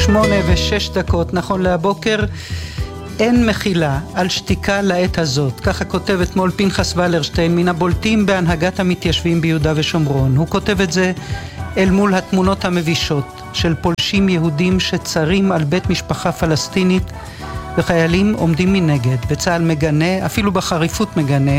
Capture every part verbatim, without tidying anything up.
שמונה ושש דקות, נכון להבוקר. אין מחילה על שתיקה לעת הזאת, ככה כותב אתמול פנחס ולרשטיין, מן הבולטים בהנהגת המתיישבים ביהודה ושומרון. הוא כותב את זה אל מול התמונות המבישות של פולשים יהודים שצרים על בית משפחה פלסטינית, וחיילים עומדים מנגד, וצהל מגנה, אפילו בחריפות מגנה,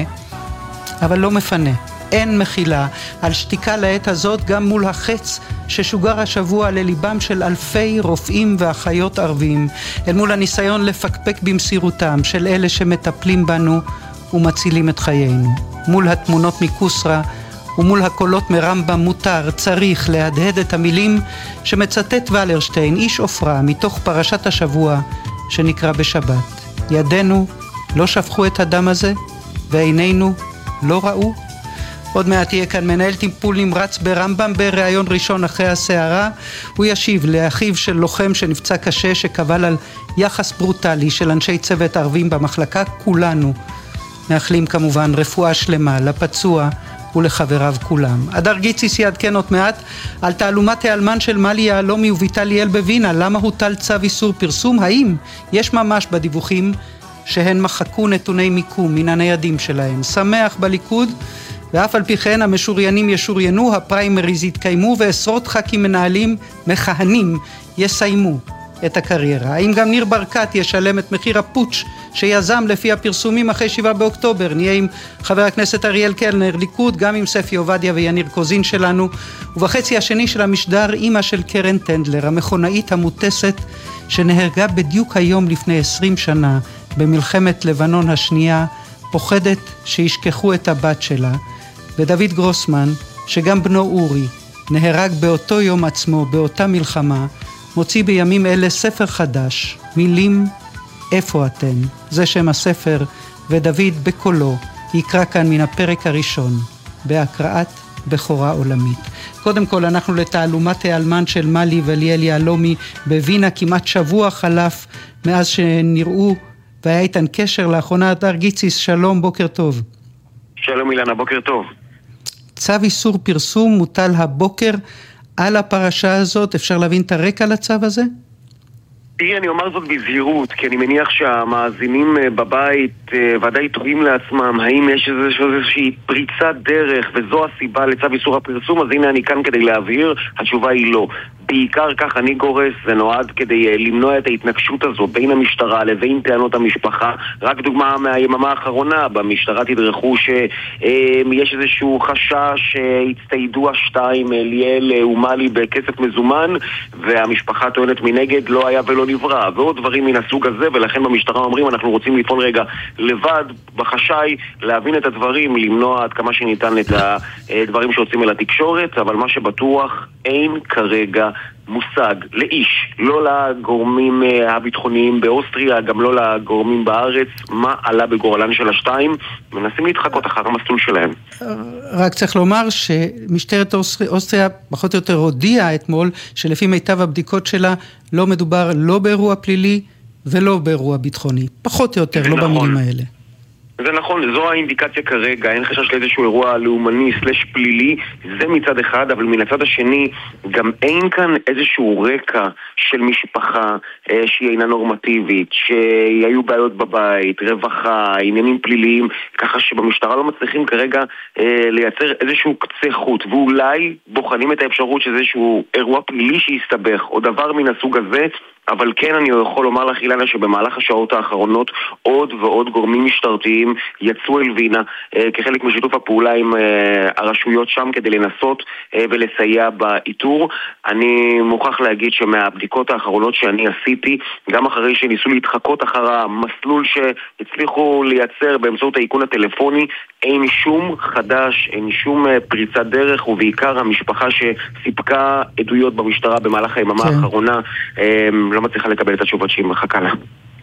אבל לא מפנה. אין מחילה על שתיקה לעת הזאת גם מול החץ ששוגר השבוע לליבם של אלפי רופאים ואחיות ערבים, אל מול הניסיון לפקפק במסירותם של אלה שמטפלים בנו ומצילים את חיינו. מול התמונות מקוסרה ומול הקולות מרמב"ם מותר, צריך להדהד את המילים שמצטט ולרשטיין, איש עופרה, מתוך פרשת השבוע שנקרא בשבת. ידינו לא שפכו את הדם הזה ועינינו לא ראו. עוד מעט יהיה כאן מנהל טיפול נמרץ ברמב"ם בראיון ראשון אחרי הסערה. הוא ישיב לאחיו של לוחם שנפצע קשה שקבל על יחס ברוטלי של אנשי צוות ערבים במחלקה. כולנו מאחלים כמובן רפואה שלמה לפצוע ולחבריו כולם. אדר גיציס יעדכן עוד מעט על תעלומת האלמן של מלי יהלומי וביתה ליאל בווינה. למה הוטל צו איסור פרסום? האם יש ממש בדיווחים שהן מחקו נתוני מיקום מן הניידים שלהם? שמח בליכוד, ואף על פי כן המשוריינים ישוריינו, הפריימריז יתקיימו, ועשרות ח"כים מנהלים מכהנים יסיימו את הקריירה. האם גם ניר ברקת ישלם את מחיר הפוטש שיזם לפי הפרסומים אחרי שבעה באוקטובר? נהיה עם חבר הכנסת אריאל קלנר, ליכוד, גם עם ספי עובדיה ויניר קוזין שלנו, ובחצי השני של המשדר אמא של קרן טנדלר, המכונאית המוטסת שנהרגה בדיוק היום לפני עשרים שנה במלחמת לבנון השנייה, פוחדת שישכחו את הבת שלה. ודוד גרוסמן, שגם בנו אורי נהרג באותו יום עצמו, באותה מלחמה, מוציא בימים אלה ספר חדש, מילים איפה אתן. זה שם הספר, ודוד בקולו יקרא כאן מן הפרק הראשון, בהקראת בכורה עולמית. קודם כל אנחנו לתעלומת האלמן של מלי וליאל יהלומי בווינה. כמעט שבוע חלף מאז שנראו והיה איתן קשר לאחרונה. אדר גיציס, שלום, בוקר טוב. שלום אילנה, בוקר טוב. צו איסור פרסום מוטל הבוקר על הפרשה הזאת. אפשר להבין את הרקע לצו הזה? תראי, אני אומר זאת בזהירות, כי אני מניח שהמאזינים בבית ודאי תוהים לעצמם האם יש איזושהי פריצת דרך וזו הסיבה לצו איסור הפרסום. אז הנה אני כאן כדי להבהיר, התשובה היא לא. בעיקר כך אני גורס, זה נועד כדי למנוע את ההתנגשות הזו בין המשטרה לבין טענות המשפחה. רק דוגמה מהיממה האחרונה, במשטרה תדרכו שיש איזשהו חשש שהצטיידו השתיים, ליאל ומלי, בכסף מזומן, והמשפחה טוענת מנגד לא היה ולא נברא, ועוד דברים מן הסוג הזה. ולכן במשטרה אומרים, אנחנו רוצים לפעול רגע לבד בחשאי, להבין את הדברים, למנוע עד כמה שניתן את הדברים שיוצאים אל התקשורת. אבל מה שבטוח, אין כרגע מושג לאיש, לא לגורמים הביטחוניים באוסטריה, גם לא לגורמים בארץ, מה עלה בגורלן של השתיים. מנסים להתחקות אחר המסלול שלהם. רק צריך לומר שמשטרת אוסטריה פחות או יותר הודיעה אתמול שלפי מיטב הבדיקות שלה לא מדובר לא באירוע פלילי ולא באירוע ביטחוני, פחות או יותר, לא במילים האלה. זה נכון, זו האינדיקציה כרגע, אין חשש לאיזשהו אירוע לאומני סלש פלילי, זה מצד אחד, אבל מן הצד השני גם אין כאן איזשהו רקע של משפחה אה, שהיא אינה נורמטיבית, שהיו בעיות בבית, רווחה, עניינים פליליים, ככה שבמשטרה לא מצליחים כרגע אה, לייצר איזשהו קצה חוט, ואולי בוחנים את האפשרות שזה איזשהו אירוע פלילי שיסתבך, או דבר מן הסוג הזה. אבל כן אני יכול לומר לך אילנה שבמהלך השעות האחרונות עוד ועוד גורמים משטרתיים יצאו אל וינה אה, כחלק משיתוף הפעולה עם אה, הרשויות שם כדי לנסות אה, ולסייע באיתור. אני מוכרח להגיד שמהבדיקות האחרונות שאני עשיתי, גם אחרי שניסו להתחקות אחר המסלול שהצליחו לייצר באמצעות האיכון הטלפוני, אין שום חדש, אין שום אה, פריצת דרך, ובעיקר המשפחה שסיפקה עדויות במשטרה במהלך היממה כן. האחרונה אה, לא מצליחה לקבל את התשובות שהיא מחכה לה.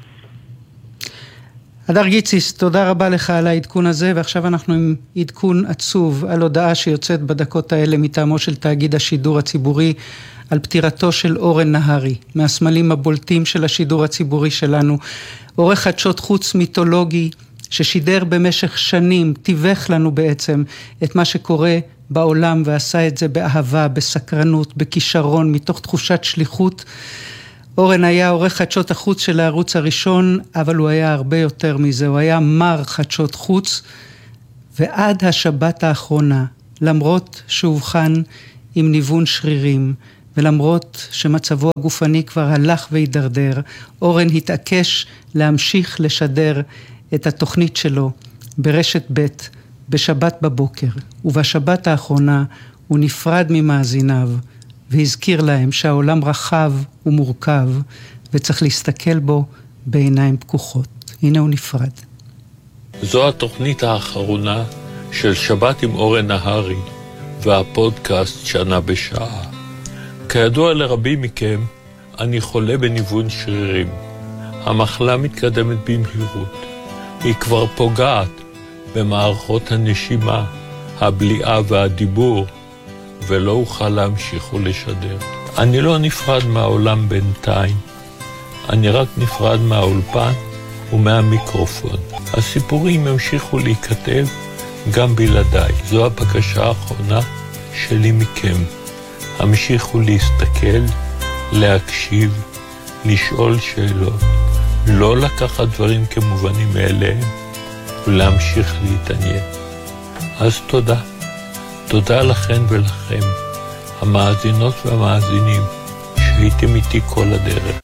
אדר גיציס, תודה רבה לך על העדכון הזה, ועכשיו אנחנו עם עדכון עצוב על הודעה שיוצאת בדקות האלה מטעמו של תאגיד השידור הציבורי על פטירתו של אורן נהרי, מהסמלים הבולטים של השידור הציבורי שלנו. עורך חדשות חוץ מיתולוגי ששידר במשך שנים, תיווך לנו בעצם את מה שקורה בעולם, ועשה את זה באהבה, בסקרנות, בכישרון, מתוך תחושת שליחות. אורן היה עורך חדשות החוץ של הערוץ הראשון, אבל הוא היה הרבה יותר מזה, הוא היה מר חדשות חוץ, ועד השבת האחרונה, למרות שהובחן עם ניוון שרירים, ולמרות שמצבו הגופני כבר הלך והידרדר, אורן התעקש להמשיך לשדר את התוכנית שלו ברשת ב' בשבת בבוקר, ובשבת האחרונה הוא נפרד ממאזיניו, והזכיר להם שהעולם רחב ומורכב, וצריך להסתכל בו בעיניים פקוחות. הנה הוא נפרד. זו התוכנית האחרונה של שבת עם אורן נהרי, והפודקאסט שנה בשעה. כידוע לרבים מכם, אני חולה בניוון שרירים. המחלה מתקדמת במהירות. היא כבר פוגעת במערכות הנשימה, הבליעה והדיבור, ולא אוכל להמשיך ולשדר. אני לא נפרד מהעולם בינתיים. אני רק נפרד מהאולפן ומהמיקרופון. הסיפורים המשיכו להיכתב גם בלעדיי. זו הבקשה האחרונה שלי מכם. המשיכו להסתכל, להקשיב, לשאול שאלות, לא לקחת דברים כמובנים מאליהם, ולהמשיך להתעניין. אז תודה. תודה לכן ולכם, המאזינות והמאזינים, שהייתם איתי כל הדרך.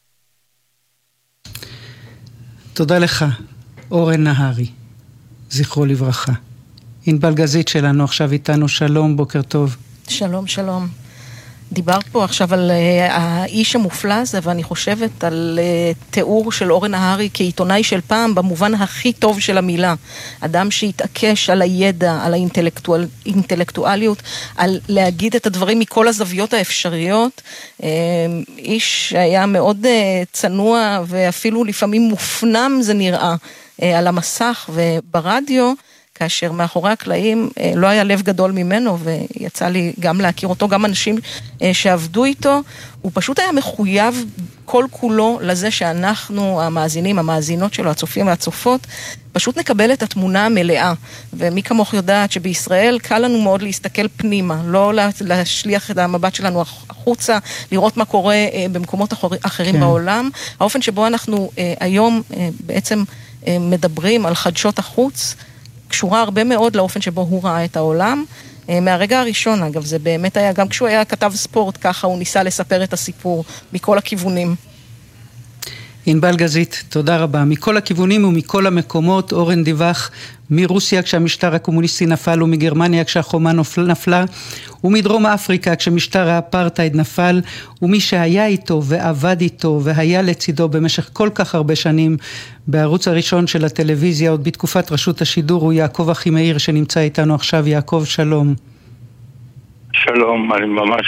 תודה לך, אורן נהרי, זכרו לברכה. ענבל גזית שלנו עכשיו איתנו, שלום, בוקר טוב. שלום, שלום. דיברת פה עכשיו על uh, האיש המופלא הזה, ואני חושבת על uh, תיאור של אורן נהרי כעיתונאי של פעם, במובן הכי טוב של המילה. אדם שהתעקש על הידע, על האינטלקטואל, אינטלקטואליות, על להגיד את הדברים מכל הזוויות האפשריות. Uh, איש שהיה מאוד uh, צנוע, ואפילו לפעמים מופנם זה נראה, uh, על המסך וברדיו, כאשר מאחורי הקלעים לא היה לב גדול ממנו, ויצא לי גם להכיר אותו, גם אנשים שעבדו איתו, הוא פשוט היה מחויב כל כולו לזה שאנחנו, המאזינים, המאזינות שלו, הצופים והצופות, פשוט נקבל את התמונה המלאה. ומי כמוך יודעת שבישראל קל לנו מאוד להסתכל פנימה, לא להשליח את המבט שלנו החוצה, לראות מה קורה במקומות אחרים כן. בעולם. האופן שבו אנחנו היום בעצם מדברים על חדשות החוץ, קשורה הרבה מאוד לאופן שבו הוא ראה את העולם. מהרגע הראשון, אגב, זה באמת היה, גם כשהוא היה כתב ספורט, ככה הוא ניסה לספר את הסיפור מכל הכיוונים. ענבל גזית, תודה רבה. מכל הכיוונים ומכל המקומות, אורן דיווח מרוסיה כשהמשטר הקומוניסטי נפל, ומגרמניה כשהחומה נפלה, ומדרום אפריקה כשמשטר האפרטהייד נפל, ומי שהיה איתו ועבד איתו והיה לצידו במשך כל כך הרבה שנים בערוץ הראשון של הטלוויזיה, עוד בתקופת רשות השידור, הוא יעקב אחימאיר שנמצא איתנו עכשיו. יעקב, שלום. שלום, אני ממש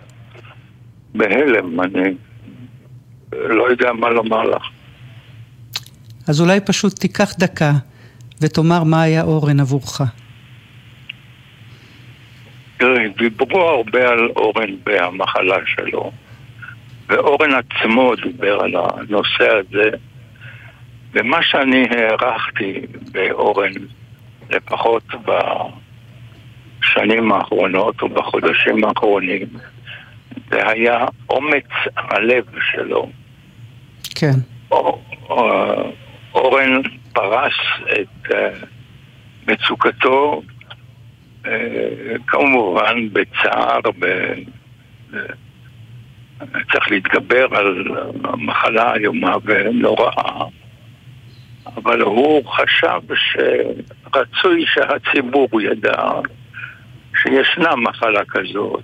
בהלם, אני לא יודע מה לומר לך. אז אולי פשוט תיקח דקה ותאמר מה היה אורן עבורך. תראי, דיברו הרבה על אורן במחלה שלו, ואורן עצמו דיבר על הנושא הזה, ומה שאני הערכתי באורן, לפחות בשנים האחרונות או בחודשים האחרונים, זה היה אומץ הלב שלו. כן. אורן פרס את מצוקתו, כמובן בצער, צריך להתגבר על המחלה איומה ונוראה, אבל הוא חשב שרצוי שהציבור ידע שישנה מחלה כזאת,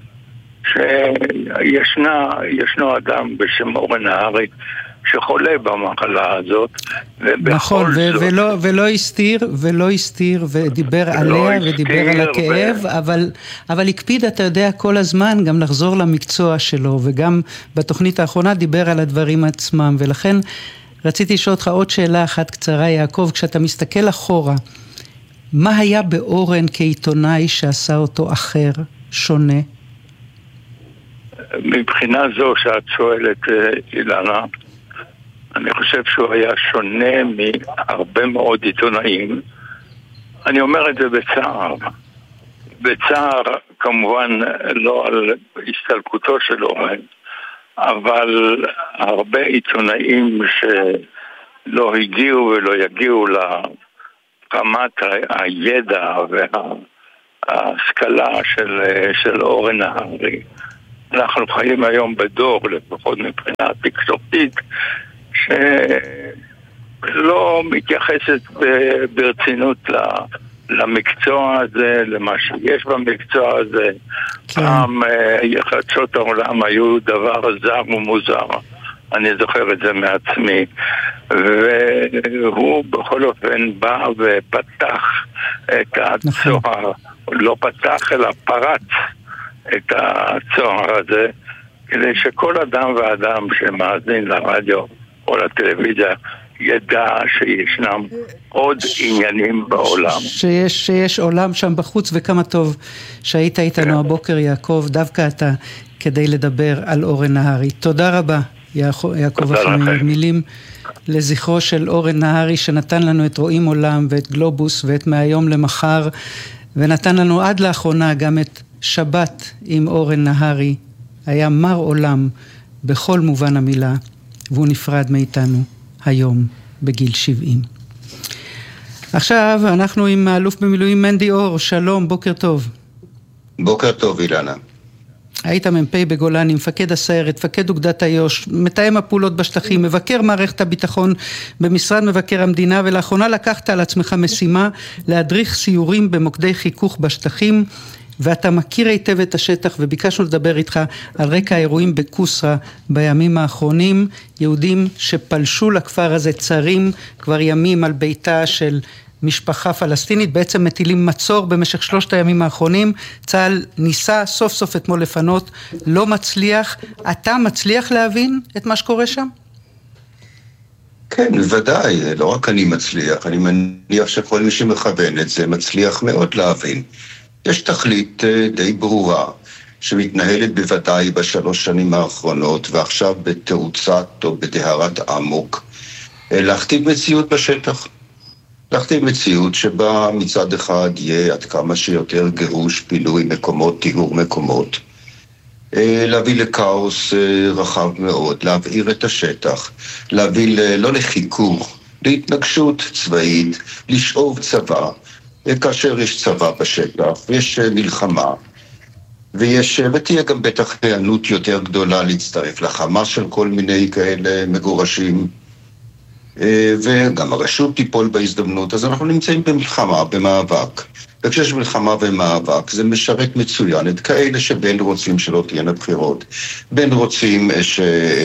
שישנו אדם בשם אורן נהרי שחולה במחלה הזאת. נכון, ו- ולא, ולא הסתיר, ולא הסתיר, ודיבר עליה, ודיבר על הכאב, ו... אבל, אבל הקפיד, אתה יודע, כל הזמן גם לחזור למקצוע שלו, וגם בתוכנית האחרונה דיבר על הדברים עצמם, ולכן רציתי לשאול אותך עוד שאלה אחת קצרה, יעקב, כשאתה מסתכל אחורה, מה היה באורן כעיתונאי שעשה אותו אחר, שונה? מבחינה זו שאת שואלת, אילנה, אני חושב שהוא היה שונה מהרבה מאוד עיתונאים. אני אומר את זה בצער. בצער, כמובן, לא על הסתלקותו של אורן, אבל הרבה עיתונאים שלא הגיעו ולא יגיעו לרמת הידע וההשכלה של, של אורן נהרי. אנחנו חיים היום בדור, לפחות מבחינה תקשורתית, שלא מתייחסת ברצינות למקצוע הזה, למה שיש במקצוע הזה. כן. פעם יחדשות העולם היו דבר זר ומוזר. אני זוכר את זה מעצמי. והוא בכל אופן בא ופתח את הצוהר. לא פתח אלא פרץ את הצוהר הזה, כדי שכל אדם ואדם שמאזין לרדיו או לטלוויזיה ידע שישנם עוד עניינים בעולם. שיש, שיש עולם שם בחוץ, וכמה טוב שהיית איתנו הבוקר, יעקב, דווקא אתה, כדי לדבר על אורן נהרי. תודה רבה, יעקב אחמי. מילים לזכרו של אורן נהרי, שנתן לנו את רואים עולם ואת גלובוס ואת מהיום למחר, ונתן לנו עד לאחרונה גם את שבת עם אורן נהרי. היה מר עולם בכל מובן המילה, והוא נפרד מאיתנו היום בגיל שבעים. עכשיו אנחנו עם האלוף במילואים מנדי אור. שלום, בוקר טוב. בוקר טוב, אילנה. היית מ"פ בגולני, מפקד הסיירת, מפקד אוגדת איו"ש, מתאם הפעולות בשטחים, מבקר מערכת הביטחון במשרד מבקר המדינה, ולאחרונה לקחת על עצמך משימה להדריך סיורים במוקדי חיכוך בשטחים, ואתה מכיר היטב את השטח, וביקשנו לדבר איתך על רקע האירועים בקוסרה בימים האחרונים. יהודים שפלשו לכפר הזה צרים כבר ימים על ביתה של משפחה פלסטינית, בעצם מטילים מצור במשך שלושת הימים האחרונים. צה"ל ניסה סוף סוף אתמול לפנות, לא מצליח. אתה מצליח להבין את מה שקורה שם? כן, בוודאי, לא רק אני מצליח, אני מניח שכל מי שמכוון את זה מצליח מאוד להבין. יש תכלית די ברורה שמתנהלת בוודאי בשלוש שנים האחרונות, ועכשיו בתאוצת או בדהרת עמוק, להכתיב מציאות בשטח. להכתיב מציאות שבה מצד אחד יהיה עד כמה שיותר גירוש, פינוי מקומות, טיהור מקומות, להביא לכאוס רחב מאוד, להבעיר את השטח, להביא לא לחיכוך, להתנגשות צבאית, לשאוב צבא, כאשר יש צבא בשטח, ויש מלחמה, ויש, ותהיה גם בטח הענות יותר גדולה להצטרף לחמאס של כל מיני כאלה מגורשים, וגם הרשות תיפול בהזדמנות. אז אנחנו נמצאים במלחמה, במאבק. וכשיש מלחמה ומאבק, זה משרת מצוין את כאלה שבין רוצים שלא תהיינה בחירות, בין רוצים ש...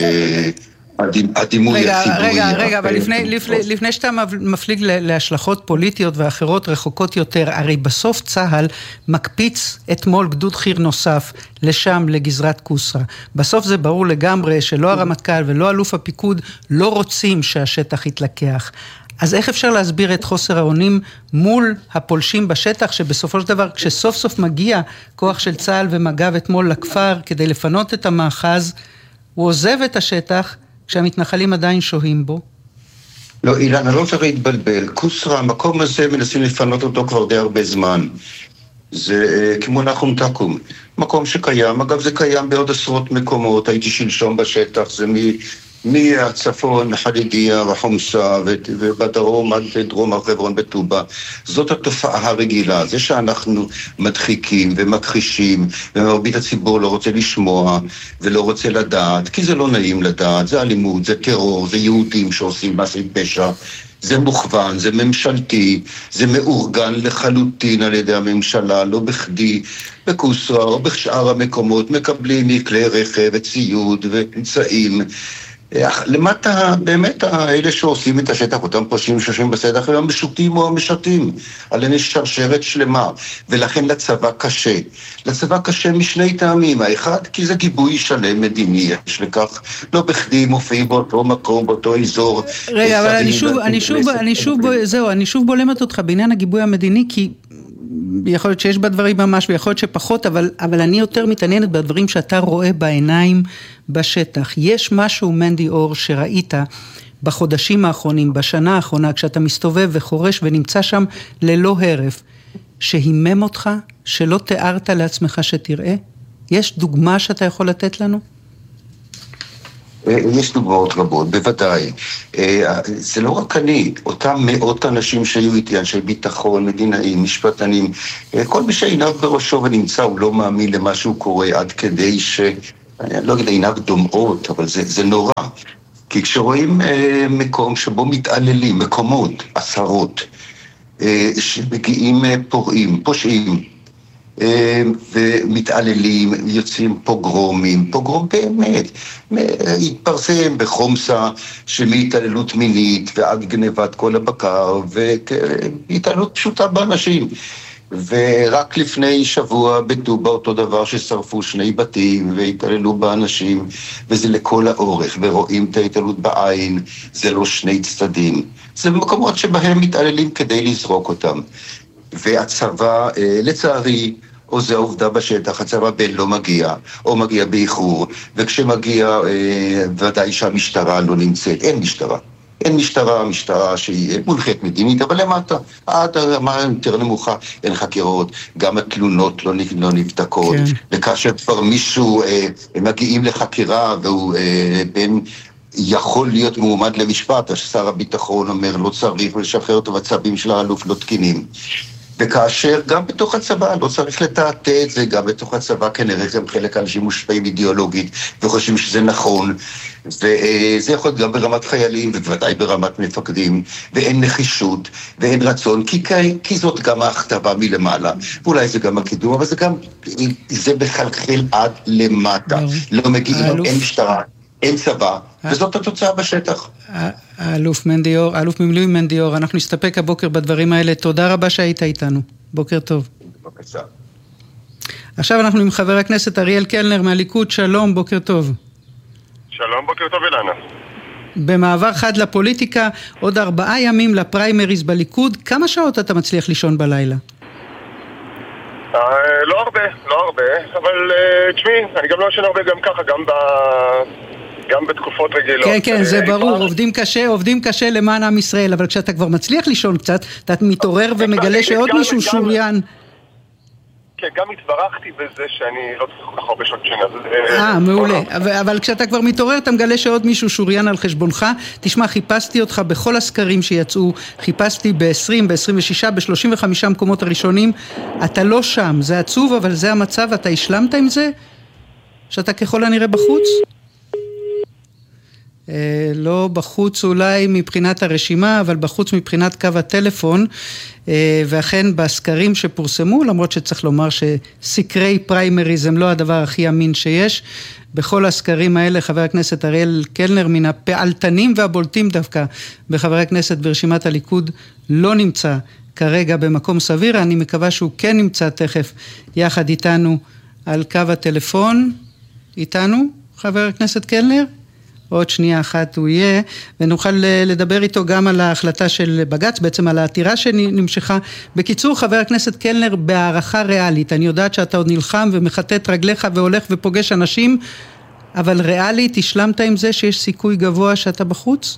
הדימוי הציבורי. רגע, רגע, אבל לפני, לפני, לפני שאתה מפליג להשלכות פוליטיות ואחרות רחוקות יותר, הרי בסוף צה"ל מקפיץ אתמול גדוד חי"ר נוסף לשם, לגזרת קוסרה. בסוף זה ברור לגמרי שלא הרמטכ"ל ולא אלוף הפיקוד לא רוצים שהשטח יתלקח. אז איך אפשר להסביר את חוסר האונים מול הפולשים בשטח, שבסופו של דבר כשסוף סוף מגיע כוח של צה"ל ומג"ב אתמול לכפר כדי לפנות את המאחז, הוא עוזב את השטח כשהמתנחלים עדיין שוהים בו? לא, אילן, אני לא צריך להתבלבל. קוסרה, המקום הזה מנסים לפנות אותו כבר די הרבה זמן. זה כמו נחום תקום. מקום שקיים, אגב זה קיים בעוד עשרות מקומות, הייתי שלשום בשטח, זה מ... מהצפון, חדידיה וחומסה, ובדרום עד דרום החברון בטובה. זאת התופעה הרגילה, זה שאנחנו מדחיקים ומכחישים, ומרבית הציבור לא רוצה לשמוע ולא רוצה לדעת, כי זה לא נעים לדעת, זה אלימות, זה טרור, זה יהודים שעושים מעשי פשע, זה מוכוון, זה ממשלתי, זה מאורגן לחלוטין על ידי הממשלה, לא בכדי בקוסרה או בשאר המקומות מקבלים מכלי רכב וציוד ואמצעים. למטה, באמת, האלה שעושים את השטח, אותם פושעים שיושבים בשטח, הם משותים או משתים, עליהם יש שרשרת שלמה, ולכן לצבא קשה. לצבא קשה משני טעמים, האחד, כי זה גיבוי שלם מדיני, יש לכך, לא בכדי מופיעים באותו מקום, באותו אזור. רגע, אבל אני שוב, אני שוב, אני שוב, זהו, אני שוב בולמת אותך בעניין הגיבוי המדיני, כי יכול להיות שיש בדברים ממש, ויכול להיות שפחות, אבל, אבל אני יותר מתעניינת בדברים שאתה רואה בעיניים בשטח. יש משהו, מנדי אור, שראית בחודשים האחרונים, בשנה האחרונה, כשאתה מסתובב וחורש ונמצא שם ללא הרף, שהימם אותך, שלא תיארת לעצמך שתראה? יש דוגמה שאתה יכול לתת לנו? יש דוגמאות רבות, בוודאי. זה לא רק אני, אותם מאות אנשים שהיו איתי, אנשי ביטחון, מדינאים, משפטנים, כל מי שעיניו בראשו ונמצא, הוא לא מאמין למה שהוא קורא, עד כדי ש... אני לא אגיד עיניו דומעות, אבל זה, זה נורא. כי כשרואים מקום שבו מתעללים, מקומות, עשרות, שמגיעים פורעים, פושעים, ומתעללים, יוצאים פוגרומים, פוגרום באמת, התפרסם בחומסה שמהתעללות מינית ועד גנבת כל הבקר, והתעללות פשוטה באנשים. ורק לפני שבוע בטובה אותו דבר ששרפו שני בתים והתעללו באנשים, וזה לכל האורך, ורואים את ההתעללות בעין, זה לא שני צדדים, זה מקומות שבהם מתעללים כדי לזרוק אותם. והצבא, לצערי, או זה העובדה בשטח, הצבא בין לא מגיע, או מגיע באיחור, וכשמגיע, ודאי שהמשטרה לא נמצאת, אין משטרה. אין משטרה, משטרה שהיא מונחית מדינית, אבל למטה, עד הרמה יותר נמוכה, אין חקירות, גם התלונות לא, לא נבדקות, כן. וכאשר כבר מישהו אה, מגיעים לחקירה, והוא אה, בין... יכול להיות מועמד למשפט, שר הביטחון אומר לא צריך לשחרר אותו, והצווים של האלוף לא תקינים. וכאשר גם בתוך הצבא, לא צריך לתעתע את זה, גם בתוך הצבא כנראה גם חלק האנשים מושפעים אידיאולוגית וחושבים שזה נכון, וזה יכול להיות גם ברמת חיילים ובוודאי ברמת מפקדים, ואין נחישות ואין רצון, כי, כי זאת גם ההכתבה מלמעלה, ואולי זה גם הקידום, אבל זה גם, זה בחלחל עד למטה, לא מגיעים, אין משטרה, אין צבא, וזאת התוצאה בשטח. האלוף מנדיור, האלוף במילואים מנדיור, אנחנו נסתפק הבוקר בדברים האלה. תודה רבה שהיית איתנו. בוקר טוב. בבקשה. עכשיו אנחנו עם חבר הכנסת אריאל קלנר מהליכוד. שלום, בוקר טוב. שלום, בוקר טוב אילנה. במעבר חד לפוליטיקה, עוד ארבעה ימים לפריימריז בליכוד. כמה שעות אתה מצליח לישון בלילה? לא הרבה, לא הרבה, אבל תשמעי, אני גם לא ישן הרבה גם ככה, גם ב... גם בתקופות רגילות. כן, כן, זה ברור, עובדים קשה, עובדים קשה למען עם ישראל, אבל כשאתה כבר מצליח לישון קצת, אתה מתעורר ומגלה שעוד מישהו שוריין. כן, גם התברכתי בזה שאני לא צריך כל כך הרבה שעות שינה. אה, מעולה. אבל כשאתה כבר מתעורר, אתה מגלה שעוד מישהו שוריין על חשבונך. תשמע, חיפשתי אותך בכל הסקרים שיצאו, חיפשתי ב-עשרים, ב-עשרים ושש, ב-שלושים וחמישה מקומות הראשונים. אתה לא שם, זה עצוב, אבל זה המצב, אתה השלמת עם זה? שאתה ככל הנראה בחוץ? לא בחוץ אולי מבחינת הרשימה, אבל בחוץ מבחינת קו הטלפון, ואכן בסקרים שפורסמו, למרות שצריך לומר שסקרי פריימריז הם לא הדבר הכי אמין שיש, בכל הסקרים האלה חבר הכנסת אריאל קלנר מן הפעלתנים והבולטים דווקא בחברי הכנסת ברשימת הליכוד לא נמצא כרגע במקום סביר. אני מקווה שהוא כן נמצא תכף יחד איתנו על קו הטלפון. איתנו חבר הכנסת קלנר? עוד שנייה אחת הוא יהיה, ונוכל לדבר איתו גם על ההחלטה של בג"ץ, בעצם על העתירה שנמשכה. בקיצור, חבר הכנסת קלנר, בהערכה ריאלית, אני יודעת שאתה עוד נלחם ומחטט רגליך והולך ופוגש אנשים, אבל ריאלית, השלמת עם זה שיש סיכוי גבוה שאתה בחוץ?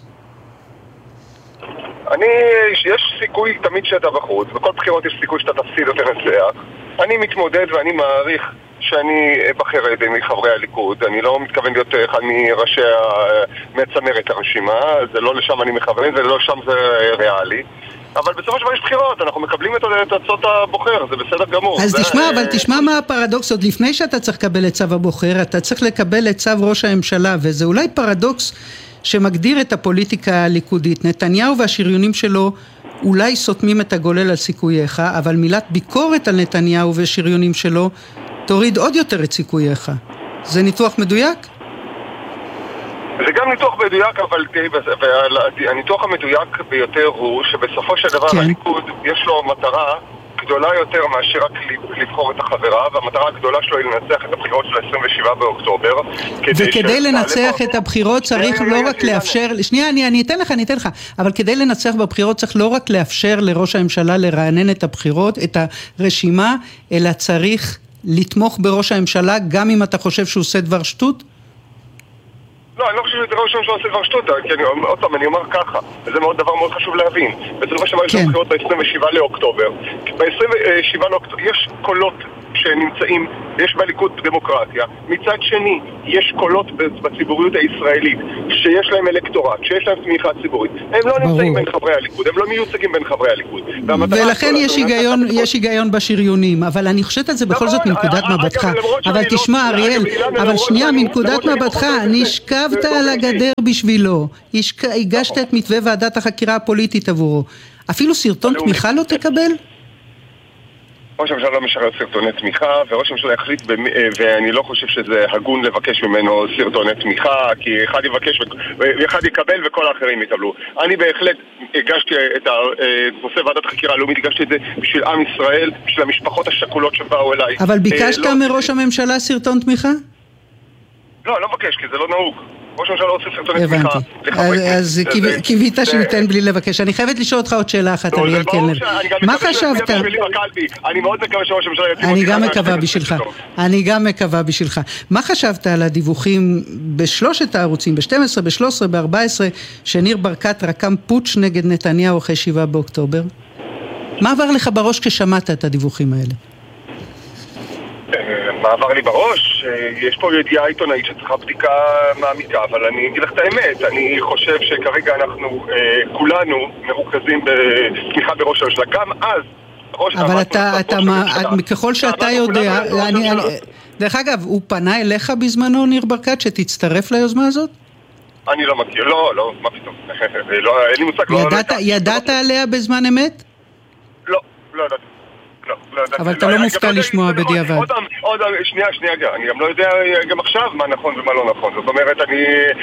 אני, יש סיכוי תמיד שאתה בחוץ, בכל בחירות יש סיכוי שאתה תפסיד או תנצח. אני מתמודד ואני מעריך שאני בחר ידי מחברי הליכוד, אני לא מתכוון להיות אחד מראשי מצמרת הרשימה, זה לא לשם אני מכוון, זה לא שם זה ריאלי, אבל בסופו של דבר יש בחירות, אנחנו מקבלים את תוצאות הבוחר, זה בסדר גמור. אז תשמע, אבל תשמע מה הפרדוקס, עוד לפני שאתה צריך לקבל את צו הבוחר, אתה צריך לקבל את צו ראש הממשלה, וזה אולי פרדוקס שמגדיר את הפוליטיקה הליכודית. נתניהו והשריונים שלו אולי סותמים את הגולל על סיכוייך, אבל מילת ביקורת על נתניהו והשריונים שלו תוריד עוד יותר את סיכוייך. זה ניתוח מדויק? זה גם ניתוח מדויק, אבל הניתוח המדויק ביותר הוא שבסופו של דבר כן. הליכוד יש לו מטרה גדולה יותר מאשר רק לבחור את החברה, והמטרה הגדולה שלו היא לנצח את הבחירות של עשרים ושבעה באוקטובר. וכדי לנצח את הבחירות צריך לא רק לאפשר, שנייה, אני אתן לך, אני אתן לך, אבל כדי לנצח בבחירות צריך לא רק לאפשר לראש הממשלה לרענן את הבחירות, את הרשימה, אלא צריך לתמוך בראש הממשלה, גם אם אתה חושב שהוא עושה דבר שטות? לא, אני לא חושב שזה ראש הממשלה עושה דבר שטות, כי אני, עוד פעם, אני אומר ככה, וזה מאוד דבר מאוד חשוב להבין. בסופו של דבר יש בחירות ב-עשרים ושבעה לאוקטובר. ב-עשרים ושבעה לאוקטובר יש קולות שנמצאים, יש בליכוד דמוקרטיה. מצד שני, יש קולות בציבוריות הישראלית שיש להם אלקטורט, שיש להם תמיכה ציבורית. הם לא נמצאים בין חברי הליכוד, הם לא מיוצגים בין חברי הליכוד. ולכן יש היגיון, יש היגיון בשריונים, אבל אני חושבת על זה בכל זאת מנקודת מבטך. אבל תשמע, אריאל, אבל שנייה, מנקודת מבטך, נשכבת על הגדר בשבילו, הגשת את מתווה ועדת החקירה הפוליטית עבורו. אפילו סרטון תמיכה לא תקבל? ראש הממשלה לא משחרר סרטוני תמיכה, וראש הממשלה יחליט, ואני לא חושב שזה הגון לבקש ממנו סרטוני תמיכה, כי אחד יבקש ואחד יקבל וכל האחרים יקבלו. אני בהחלט הגשתי את נושא ועדת החקירה הלאומית, הגשתי את זה בשביל עם ישראל, בשביל המשפחות השכולות שבאו אליי. אבל ביקשת מראש הממשלה סרטון תמיכה? לא, לא מבקש, כי זה לא נהוג. ראש הממשלה עושה סרטוני תמיכה. אז קיווית שניתן בלי לבקש. אני חייבת לשאול אותך עוד שאלה אחת, אריאל קלנר. מה חשבת? אני מאוד מקווה שראש הממשלה יציב אותי. אני גם מקווה בשבילך. אני גם מקווה בשבילך. מה חשבת על הדיווחים בשלושת הערוצים, ב-שתים עשרה, ב-שלוש עשרה, ב-ארבע עשרה, שניר ברקת רקם פוטש נגד נתניהו אחרי שבעה באוקטובר? מה עבר לך בראש כששמעת את הדיווחים האלה? מה עבר לי בראש? יש פה ידיעה עיתונאית שצריכה בדיקה מעמיקה, אבל אני אגיד לך את האמת, אני חושב שכרגע אנחנו כולנו מרוכזים בתמיכה בראש הממשלה, גם אז אבל אתה, אתה, ככל שאתה יודע, דרך אגב, הוא פנה אליך בזמנו, ניר ברקת, שתצטרף ליוזמה הזאת? אני לא מכיר, לא, לא, מה פתאום, אין לי מושג. ידעת עליה בזמן אמת? לא, לא ידעתי. אבל אתה לא מופתע לשמוע בדיעבד. עוד שנייה, שנייה, אני גם לא יודע גם עכשיו מה נכון ומה לא נכון. זאת אומרת, אני...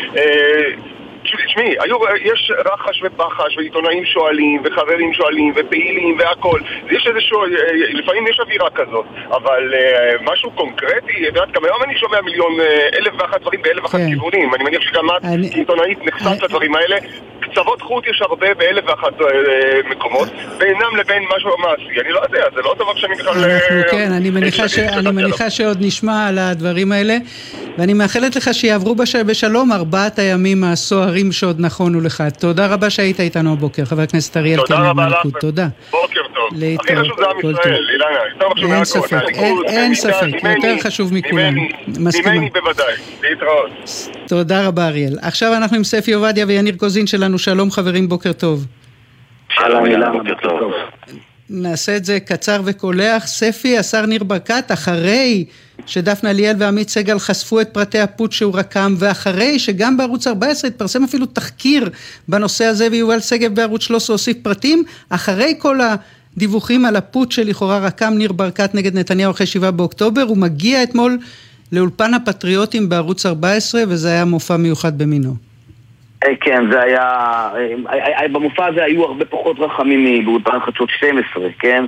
תשמעי, יש רחש ופחש ועיתונאים שואלים וחברים שואלים ופעילים והכל. יש איזשהו, לפעמים יש אווירה כזאת, אבל משהו קונקרטי, יודעת, גם היום אני שומע מיליון, אלף ואחת דברים באלף ואחת כיוונים. אני מניח שגם את כעיתונאית נחשפת לדברים האלה. קצוות חוט יש הרבה באלף ואחת מקומות, בינם לבין משהו מעשי. אני לא יודע, זה לא דבר שאני בכלל... כן, אני מניחה שעוד נשמע על הדברים האלה, ואני מאחלת לך שיעברו בשלום ארבעת הימים הסוערים שעוד נכונו לך. תודה רבה שהיית איתנו הבוקר, חבר הכנסת אריאל קלנר מהליכוד. תודה. בוקר טוב. הכי חשוב זה עם ישראל, אילנה. אין ספק, אין ספק, יותר חשוב מכולם. ממני בוודאי, להתראות. תודה רבה אריאל. עכשיו אנחנו עם ספי עובדיה ויניר קוזין שלנו. שלום חברים, בוקר טוב. שלום אילן, בוקר טוב. נעשה את זה קצר וקולח. ספי, השר ניר ברקת, אחרי שדפנה ליאל ועמית סגל חשפו את פרטי הפוטש שהוא רקם, ואחרי שגם בערוץ ארבע עשרה התפרסם אפילו תחקיר בנושא הזה, ויובל שגב בערוץ שלוש עשרה הוסיף פרטים, אחרי כל הדיווחים על הפוטש שלכאורה רקם ניר ברקת נגד נתניהו אחרי שבעה באוקטובר, הוא מגיע אתמול לאולפן הפטריוטים בערוץ ארבע עשרה, וזה היה מופע מיוחד במינו. כן, זה היה, במופע הזה היו הרבה פחות רחמים באולפן חדשות שתים עשרה, כן?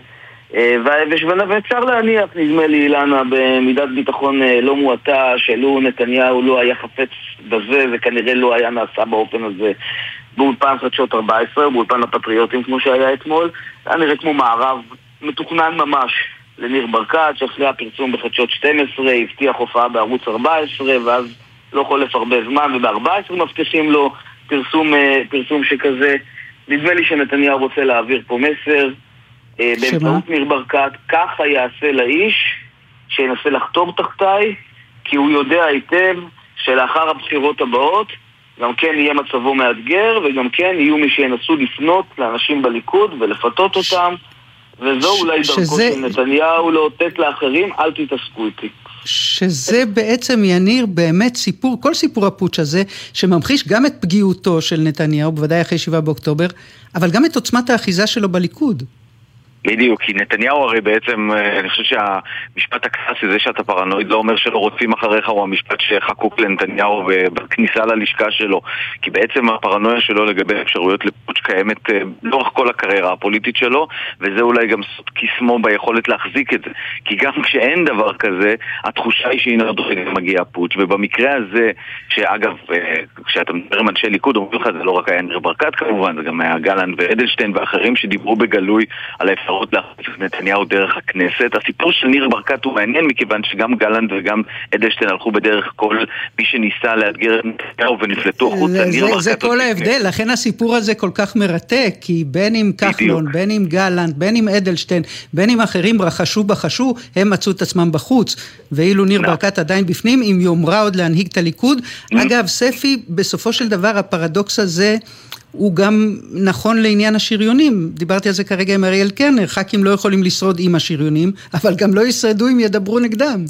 ואפשר להניח, נדמה לי אילנה, במידת ביטחון לא מועטה, שלו נתניהו לא היה חפץ בזה, וכנראה לא היה נעשה באופן הזה באולפן חדשות ארבע עשרה, באולפן הפטריוטים כמו שהיה אתמול. היה נראה כמו מערב מתוכנן ממש לניר ברקת, שאחרי הפרסום בחדשות שתים עשרה הבטיח הופעה בערוץ ארבע עשרה, ואז לא חולף הרבה זמן, וב-ארבע עשרה מבטיחים לו פרסום, פרסום שכזה. נדמה לי שנתניהו רוצה להעביר פה מסר באמצעות ניר ברקת, ככה יעשה לאיש שינסה לחתור תחתיי, כי הוא יודע היטב שלאחר הבחירות הבאות גם כן יהיה מצבו מאתגר, וגם כן יהיו מי שינסו לפנות לאנשים בליכוד ולפתות אותם, וזו אולי דרכו של נתניהו לאותת לאחרים, אל תתעסקו איתי. שזה בעצם יניר באמת סיפור, כל סיפור הפוטש הזה, שממחיש גם את פגיעותו של נתניהו, בוודאי אחרי שבעה באוקטובר, אבל גם את עוצמת האחיזה שלו בליכוד. בדיוק, כי נתניהו הרי בעצם, אני חושב שהמשפט הקלאסי, זה שאתה פרנואיד לא אומר שלא רוצים אחריך, הוא המשפט שחקוק לנתניהו בכניסה ללשכה שלו, כי בעצם הפרנויה שלו לגבי אפשרויות לפוטש קיימת לאורך כל הקריירה הפוליטית שלו, וזה אולי גם סוד קסמו ביכולת להחזיק את זה, כי גם כשאין דבר כזה, התחושה היא שהנה עוד רגע מגיע הפוטש, ובמקרה הזה, שאגב, כשאתה מדבר עם אנשי ליכוד, אומרים לך, זה לא רק היה ניר ברקת כמובן, זה גם היה גלנט ואדלשטיין ואחרים שדיברו בגלוי על האפשרויות ניסיונות להחליף את נתניהו דרך הכנסת. הסיפור של ניר ברקת הוא מעניין מכיוון שגם גלנט וגם אדלשטיין הלכו בדרך כל מי שניסה לאתגר את נתניהו ונפלטו החוצה. זה, זה, זה כל ההבדל, לכן הסיפור הזה כל כך מרתק, כי בין אם כחלון, בין אם גלנט, בין אם אדלשטיין, בין אם אחרים רחשו בחשו, הם מצאו את עצמם בחוץ, ואילו ניר ברקת עדיין בפנים, עם יומרה עוד להנהיג את הליכוד. אגב, ספי, בסופו של דבר, הפרדוקס הזה, הוא גם נכון לעניין השריונים. דיברתי על זה כרגע עם אריאל קרנר, ח"כים לא יכולים לשרוד עם השריונים, אבל גם לא ישרדו אם ידברו נגדם.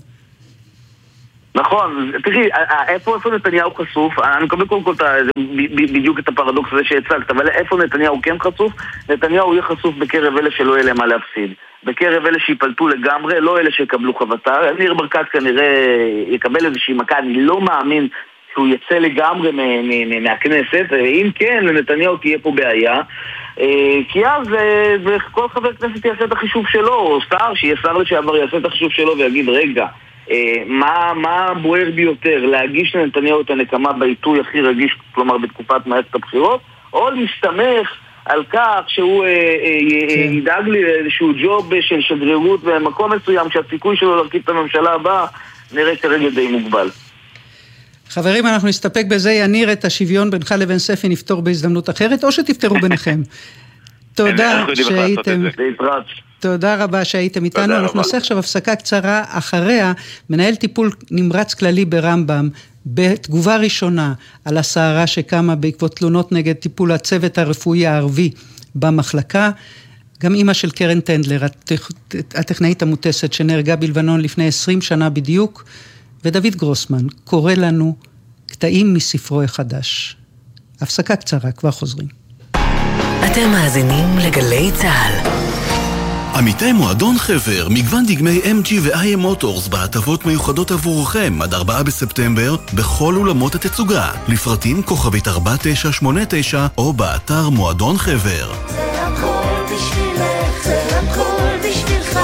נכון, תראי, איפה איפה נתניהו חשוף? אני מקבל קודם כל בדיוק את הפרדוקס הזה שהצגת, אבל איפה נתניהו כן חשוף? נתניהו יהיה חשוף בקרב אלה שלא יהיה להם מה להפסיד. בקרב אלה שיפלטו לגמרי, לא אלה שיקבלו חבטה. ניר ברקת כנראה יקבל איזושהי מכה, אני לא מאמין שהוא יצא לגמרי מהכנסת, אם כן, לנתניהו תהיה פה בעיה, כי אז כל חבר כנסת יעשה את החישוב שלו, או שר, שיהיה שר לשעבר יעשה את החישוב שלו ויגיד, רגע, מה, מה בוער ביותר, להגיש לנתניהו את הנקמה בעיתוי הכי רגיש, כלומר בתקופת מערכת הבחירות, או להסתמך על כך שהוא ידאג לי איזשהו ג'וב של שגרירות במקום מסוים, שהסיכוי שלו להרכיב את הממשלה הבאה נראה כרגע די מוגבל. חברים, אנחנו נסתפק בזה. יניר, את השוויון בינך לבין ספי נפתור בהזדמנות אחרת, או שתפתרו ביניכם. תודה שהייתם. תודה רבה שהייתם איתנו. אנחנו נעשה עכשיו הפסקה קצרה. אחריה, מנהל טיפול נמרץ כללי ברמב"ם, בתגובה ראשונה על הסערה שקמה בעקבות תלונות נגד טיפול הצוות הרפואי הערבי במחלקה. גם אמא של קרן טנדלר, הטכנאית המוטסת שנהרגה בלבנון לפני עשרים שנה בדיוק, ודוד גרוסמן קורא לנו קטעים מספרו החדש. הפסקה קצרה, כבר חוזרים. אתם מאזינים לגלי צהל. עמיתי מועדון חבר, מגוון דגמי אם ג'י ו-איי אם מוטורס בהטבות מיוחדות עבורכם עד ארבעה בספטמבר בכל אולמות התצוגה. לפרטים כוכבית ארבע תשע שמונה תשע או באתר מועדון חבר. זה הכל בשבילך, זה הכל בשבילך,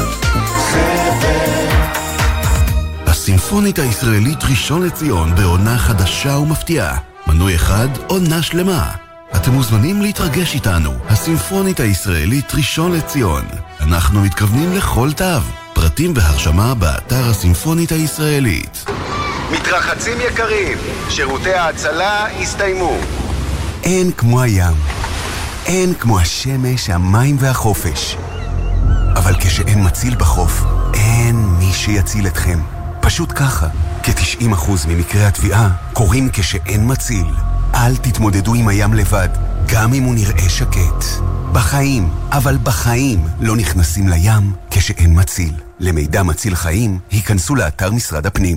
חבר. הסימפונית הישראלית ראשון לציון בעונה חדשה ומפתיעה. מנוי אחד, עונה שלמה. אתם מוזמנים להתרגש איתנו. הסימפונית הישראלית ראשון לציון. אנחנו מתכוונים לכל תו. פרטים והרשמה באתר הסימפונית הישראלית. מתרחצים יקרים, שירותי ההצלה הסתיימו. אין כמו הים. אין כמו השמש, המים והחופש. אבל כשאין מציל בחוף, אין מי שיציל אתכם. פשוט ככה, כ-תשעים אחוז ממקרי התביעה קורים כשאין מציל. אל תתמודדו עם הים לבד, גם אם הוא נראה שקט. בחיים, אבל בחיים לא נכנסים לים כשאין מציל. למידע מציל חיים, היכנסו לאתר משרד הפנים.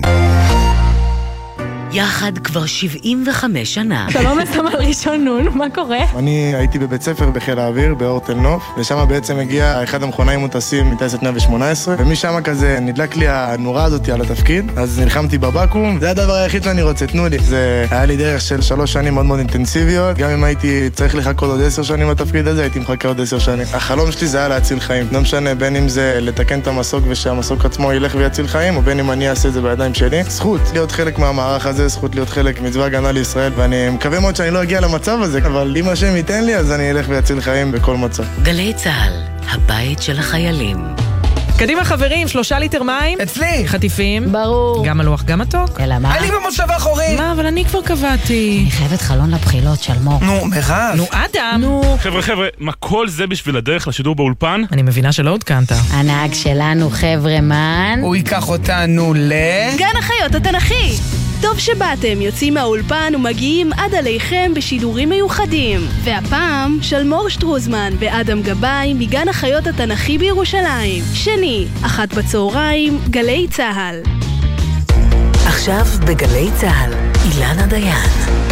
יחד כבר שבעים וחמש שנה. שלום לסמל ראשון נון, מה קורה? אני הייתי בבית ספר בחיל האוויר, באור תל נוף, ושם בעצם הגיע אחד המכונאים מוטסים מטייסת מאה ושמונה עשרה, ומשם כזה נדלק לי הנורה הזאת על התפקיד, אז נלחמתי בבקו"ם, זה הדבר היחיד שאני רוצה, תנו לי. זה היה לי דרך של שלוש שנים מאוד מאוד אינטנסיביות, גם אם הייתי צריך לחכות עוד עשר שנים בתפקיד הזה, הייתי מחכה עוד עשר שנים. החלום שלי זה היה להציל חיים. לא משנה, בין אם זה לתקן את המסוק ושהמסוק עצמו ילך ויציל חיים, או בין אם אני אעשה את זה בידיים שלי. זכות להיות חלק מהמערך הזה, זכות להיות חלק מצבא הגנה לישראל, ואני מקווה מאוד שאני לא אגיע למצב הזה, אבל אם השם ייתן לי, אז אני אלך ויציל חיים בכל מצב. גלי צהל, הבית של החיילים. קדימה חברים, שלושה ליטר מים. אצלי. חטיפים. ברור. גם מלוח, גם מתוק. אלא מה? אני במושב האחורי. מה, אבל אני כבר קבעתי. אני חייבת חלון לבחילות, שלמור. נו, מירב. נו, אדם. נו. חבר'ה, חבר'ה, מה כל זה בשביל הדרך לשידור באולפן? אני מבינה שלא עודכנת. הנהג שלנו, חבר'ה, מן. הוא ייקח אותנו ל... גן החיות התנ"כי. טוב שבאתם, יוצאים מהאולפן ומגיעים עד עליכם בשידורים מיוחדים. והפעם, שלמור שטרוזמן ואדם גבאי מגן החיות התנ"כי בירושלים. שני, אחת בצהריים, גלי צהל. עכשיו בגלי צהל, אילנה דיין.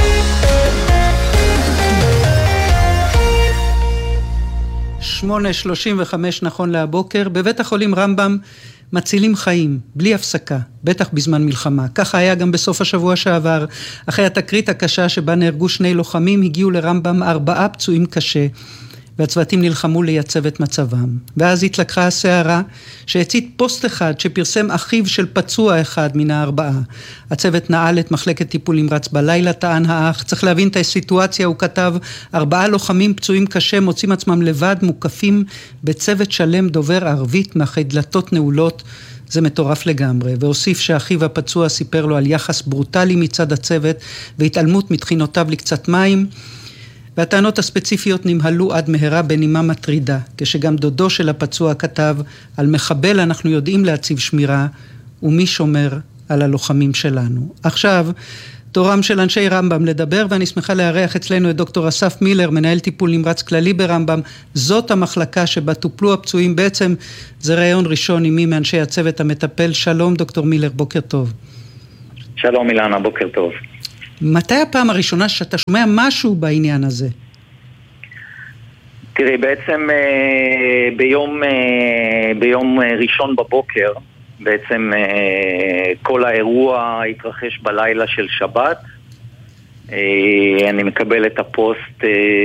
שמונה שלושים וחמש נכון להבוקר, בבית החולים רמב"ם מצילים חיים, בלי הפסקה, בטח בזמן מלחמה. ככה היה גם בסוף השבוע שעבר. אחרי התקרית הקשה שבה נהרגו שני לוחמים, הגיעו לרמב"ם ארבעה פצועים קשה. והצוותים נלחמו לייצב את מצבם. ואז התלקחה הסערה שהצית פוסט אחד שפרסם אחיו של פצוע אחד מן הארבעה. הצוות נעל את מחלקת טיפול נמרץ בלילה, טען האח. צריך להבין את הסיטואציה, הוא כתב, ארבעה לוחמים פצועים קשה מוצאים עצמם לבד, מוקפים בצוות שלם דובר ערבית מאחורי דלתות נעולות. זה מטורף לגמרי, והוסיף שאחיו הפצוע סיפר לו על יחס ברוטלי מצד הצוות והתעלמות מתחינותיו לקצת מים, והטענות הספציפיות נמהלו עד מהרה בנימה מטרידה, כשגם דודו של הפצוע כתב, על מחבל אנחנו יודעים להציב שמירה, ומי שומר על הלוחמים שלנו. עכשיו, תורם של אנשי רמב"ם לדבר, ואני שמחה לארח אצלנו את דוקטור אסף מילר, מנהל טיפול נמרץ כללי ברמב"ם. זאת המחלקה שבה טופלו הפצועים. בעצם זה ראיון ראשון עם מי מאנשי הצוות המטפל. שלום דוקטור מילר, בוקר טוב. שלום אילנה, בוקר טוב. מתי הפעם הראשונה שאתה שומע משהו בעניין הזה? תראי, בעצם ביום, ביום ראשון בבוקר, בעצם כל האירוע התרחש בלילה של שבת. אני מקבל את הפוסט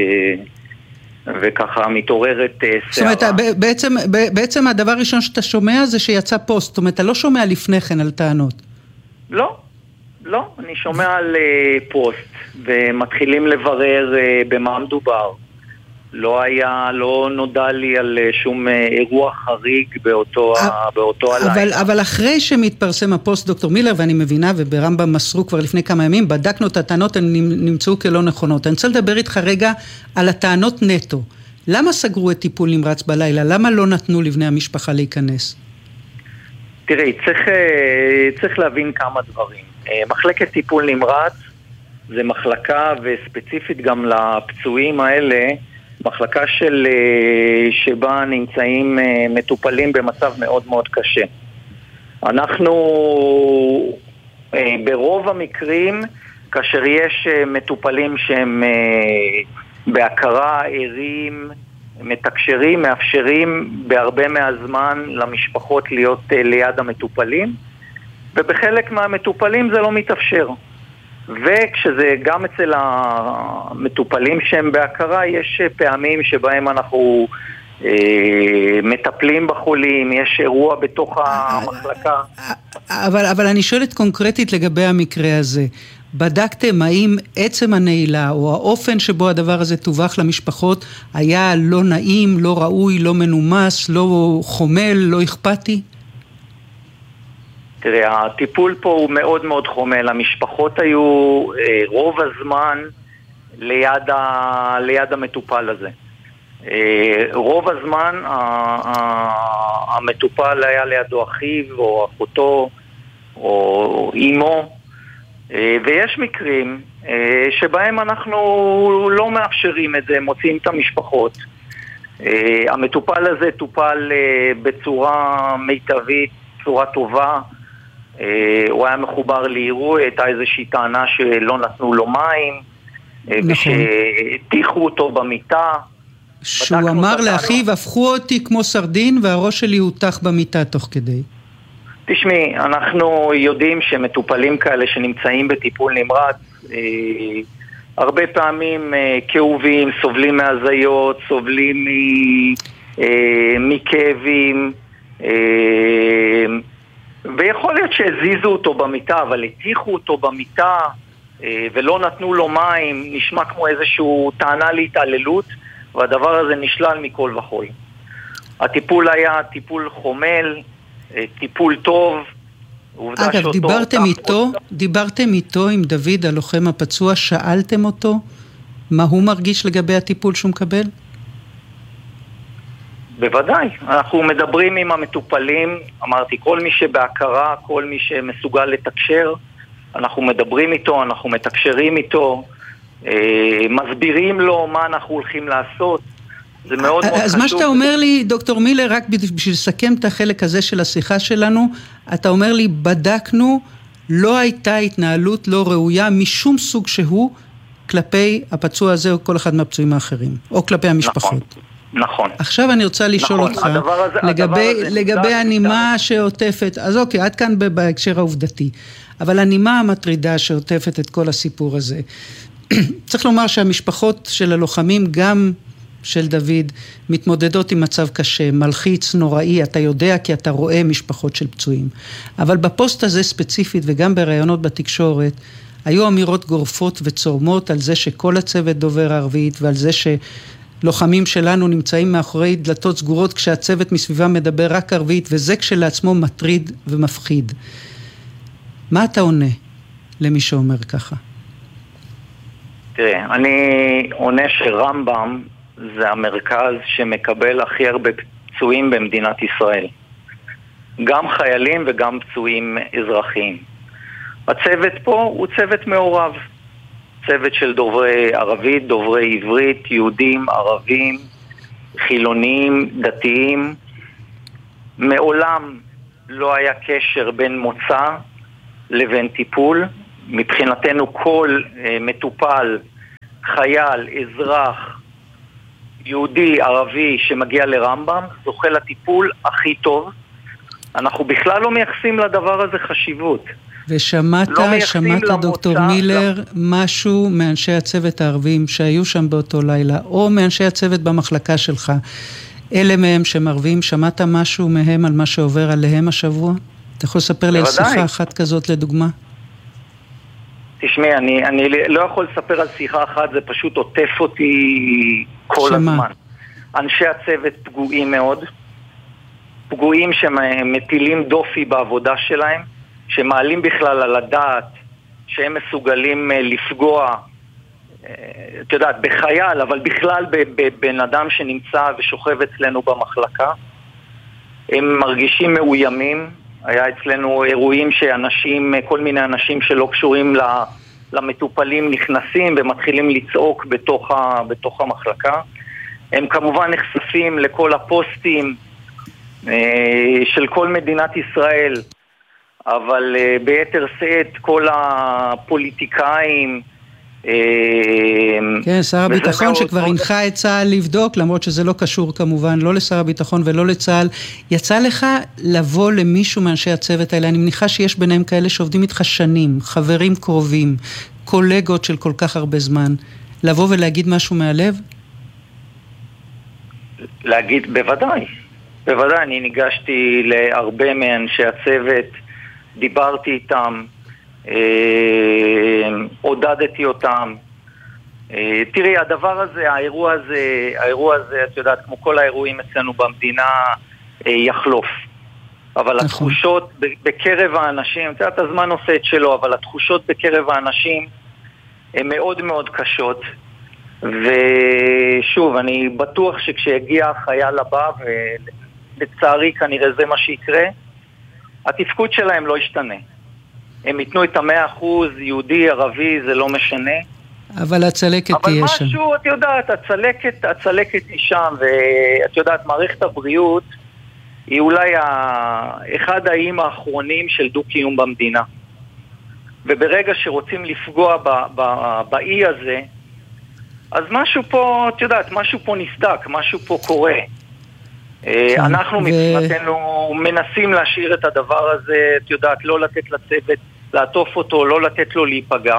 וככה מתעוררת סערה. זאת אומרת, בעצם, בעצם הדבר הראשון שאתה שומע זה שיצא פוסט. זאת אומרת, אתה לא שומע לפני כן על טענות. לא, לא. אני שומע על פוסט ומתחילים לברר במה מדובר. לא היה, לא נודע לי על שום אירוע חריג באותו, באותו אבל, הלילה. אבל אחרי שמתפרסם הפוסט, דוקטור מילר, ואני מבינה, וברמב"ם מסרו כבר לפני כמה ימים, בדקנו את הטענות, הן נמצאו כלא נכונות. אני רוצה לדבר איתך רגע על הטענות נטו. למה סגרו את טיפול נמרץ בלילה? למה לא נתנו לבני המשפחה להיכנס? תראי, צריך, צריך להבין כמה דברים. מחלקת טיפול נמרץ זה מחלקה, וספציפית גם לפצועים האלה, מחלקה של, שבה נמצאים מטופלים במצב מאוד מאוד קשה. אנחנו ברוב המקרים, כאשר יש מטופלים שהם בהכרה, ערים, מתקשרים, מאפשרים בהרבה מהזמן למשפחות להיות ליד המטופלים, ובחלק מהמטופלים זה לא מתאפשר. וכשזה גם אצל המטופלים שהם בהכרה, יש פעמים שבהם אנחנו אה, מטפלים בחולים, יש אירוע בתוך המחלקה. אבל, אבל אני שואלת קונקרטית לגבי המקרה הזה. בדקתם האם עצם הנעילה או האופן שבו הדבר הזה תווך למשפחות היה לא נעים, לא ראוי, לא מנומס, לא חומל, לא אכפתי? תראה, הטיפול פה הוא מאוד מאוד חומל. המשפחות היו אה, רוב הזמן ליד, ה, ליד המטופל הזה. אה, רוב הזמן ה, ה, המטופל היה לידו אחיו או אחותו או אימו, אה, ויש מקרים אה, שבהם אנחנו לא מאפשרים את זה, מוצאים את המשפחות. אה, המטופל הזה טופל אה, בצורה מיטבית, צורה טובה. הוא היה מחובר לעירוי, הייתה איזושהי טענה שלא נתנו לו מים, ושטיחו אותו במיטה. שהוא אמר לאחיו, הפכו אותי כמו סרדין והראש שלי הותח במיטה תוך כדי. תשמעי, אנחנו יודעים שמטופלים כאלה שנמצאים בטיפול נמרץ, הרבה פעמים כאובים, סובלים מהזיות, סובלים מכאבים, ויכול להיות שהזיזו אותו במיטה, אבל הטיחו אותו במיטה ולא נתנו לו מים, נשמע כמו איזשהו טענה להתעללות, והדבר הזה נשלל מכל וכל. הטיפול היה טיפול חומל, טיפול טוב. אגב, דיברתם איתו, דיברתם איתו עם דוד, הלוחם הפצוע, שאלתם אותו מה הוא מרגיש לגבי הטיפול שהוא מקבל? בוודאי, אנחנו מדברים עם המטופלים, אמרתי, כל מי שבהכרה, כל מי שמסוגל לתקשר, אנחנו מדברים איתו, אנחנו מתקשרים איתו, אה, מסבירים לו מה אנחנו הולכים לעשות, זה מאוד מאוד חשוב. אז מה שאתה אומר לי, דוקטור מילר, רק בשביל לסכם את החלק הזה של השיחה שלנו, אתה אומר לי, בדקנו, לא הייתה התנהלות לא ראויה משום סוג שהוא, כלפי הפצוע הזה או כל אחד מהפצועים האחרים, או כלפי המשפחות. נכון. נכון. עכשיו אני רוצה לשאול נכון, אותך, הדבר הזה, לגבי, הדבר הזה לגבי הנימה שעוטפת, אז אוקיי, עד כאן בהקשר העובדתי, אבל הנימה המטרידה שעוטפת את כל הסיפור הזה, צריך לומר שהמשפחות של הלוחמים גם של דוד מתמודדות עם מצב קשה, מלחיץ, נוראי, אתה יודע כי אתה רואה משפחות של פצועים. אבל בפוסט הזה ספציפית וגם בראיונות בתקשורת, היו אמירות גורפות וצורמות על זה שכל הצוות דובר ערבית ועל זה שלוחמים שלנו נמצאים מאחורי דלתות סגורות כשהצוות מסביבם מדבר רק ערבית, וזה כשלעצמו מטריד ומפחיד. מה אתה עונה למי שאומר ככה? תראה, אני עונה שרמב"ם זה המרכז שמקבל הכי הרבה פצועים במדינת ישראל. גם חיילים וגם פצועים אזרחיים. הצוות פה הוא צוות מעורב. צוות של דוברי ערבית, דוברי עברית, יהודים, ערבים, חילונים, דתיים. מעולם לא היה קשר בין מוצא לבין טיפול. מבחינתנו כל uh, מטופל, חייל, אזרח, יהודי, ערבי שמגיע לרמב"ם, זוכה לטיפול הכי טוב. אנחנו בכלל לא מייחסים לדבר הזה חשיבות. ושמעת, לא שמעת דוקטור מילר, לא. משהו מאנשי הצוות הערבים שהיו שם באותו לילה, או מאנשי הצוות במחלקה שלך, אלה מהם שמערבים, שמעת משהו מהם על מה שעובר עליהם השבוע? אתה יכול לספר לי על שיחה אחת כזאת לדוגמה? תשמעי, אני, אני לא יכול לספר על שיחה אחת, זה פשוט עוטף אותי כל שמה? הזמן. אנשי הצוות פגועים מאוד, פגועים שמטילים דופי בעבודה שלהם, שמעלים בכלל על הדעת שהם מסוגלים לפגוע, את יודעת, בחייל, אבל בכלל בבן אדם שנמצא ושוכב אצלנו במחלקה. הם מרגישים מאוימים. היה אצלנו אירועים שאנשים, כל מיני אנשים שלא קשורים למטופלים נכנסים ומתחילים לצעוק בתוך, ה, בתוך המחלקה. הם כמובן נחשפים לכל הפוסטים של כל מדינת ישראל, אבל ביתר שאת כל הפוליטיקאים. כן, שר הביטחון שכבר הנחה את צה"ל לבדוק, למרות שזה לא קשור כמובן, לא לשר הביטחון ולא לצה"ל. יצא לך לבוא למישהו מאנשי הצוות האלה? אני מניחה שיש ביניהם כאלה שעובדים איתך שנים, חברים קרובים, קולגות של כל כך הרבה זמן. לבוא ולהגיד משהו מהלב? להגיד, בוודאי. בוודאי, אני ניגשתי להרבה מאנשי הצוות, דיברתי איתם, עודדתי אותם. תראי, הדבר הזה, האירוע הזה, האירוע הזה, את יודעת, כמו כל האירועים אצלנו במדינה, יחלוף. אבל התחושות בקרב האנשים, את יודעת, הזמן עושה את שלו, אבל התחושות בקרב האנשים הן מאוד מאוד קשות. ושוב, אני בטוח שכשיגיע החייל הבא, ולצערי כנראה זה מה שיקרה, התפקוד שלהם לא ישתנה. הם ייתנו את המאה אחוז, יהודי, ערבי, זה לא משנה. אבל הצלקת תהיה שם. אבל משהו, את יודעת, הצלקת, הצלקת היא שם, ואת יודעת, מערכת הבריאות היא אולי אחד האיים האחרונים של דו-קיום במדינה. וברגע שרוצים לפגוע באי הזה, אז משהו פה, את יודעת, משהו פה נסדק, משהו פה קורה. אנחנו מבחינתנו מנסים להשאיר את הדבר הזה, את יודעת, לא לתת לצוות, לעטוף אותו, לא לתת לו להיפגע.